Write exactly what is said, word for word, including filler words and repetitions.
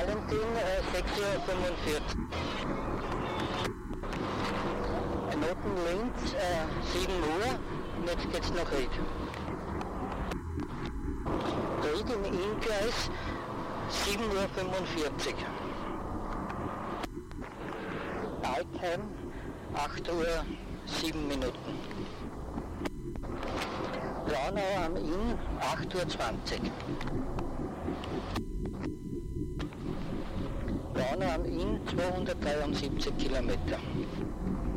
Valentin, äh, sechs Uhr fünfundvierzig. Noten Linz, äh, sieben Uhr, und jetzt geht's nach Ried. Ried im Inngleis, sieben Uhr fünfundvierzig. Altheim, acht Uhr sieben Minuten. Braunau am Inn, acht Uhr zwanzig. Braunau am Inn, zweihundertdreiundsiebzig Kilometer.